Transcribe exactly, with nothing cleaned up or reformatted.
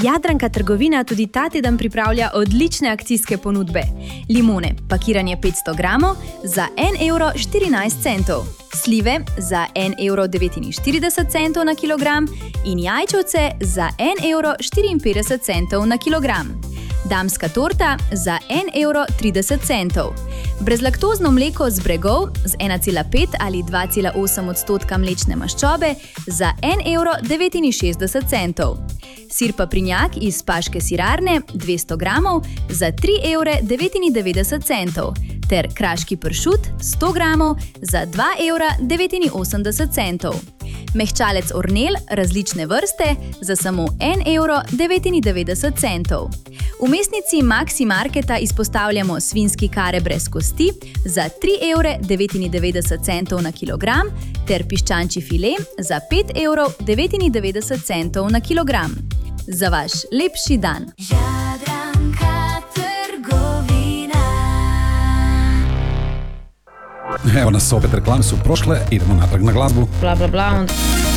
Jadranka trgovina tudi ta teden pripravlja odlične akcijske ponudbe. Limone, pakiranje petsto gramov za en evro štirinajst centov. Slive za en evro devetinštirideset centov na kilogram in jajčevce za en evro štiriinpetdeset centov na kilogram. Damska torta za en evro trideset centov. Brezlaktozno mleko z bregov z ena cela pet ali dva cela osem odstotka mlečne maščobe za en evro devetinšestdeset centov. Sir paprinjak iz Paške sirarne dvesto gramov za tri evre devetindevetdeset centov ter kraški pršut sto gramov za dva evra devetinosemdeset centov. Mehčalec Ornel različne vrste za samo en evro devetindevetdeset centov. V mestnici Maxi Marketa izpostavljamo svinjski kare brez kosti za tri evre devetindevetdeset centov na kilogram ter piščančji file za pet evrov devetindevetdeset centov na kilogram. Za vaš lepši dan. Jadranka trgovina. Evo nas opet, reklame su prošle, idemo natrag na glazbu. Bla bla bla.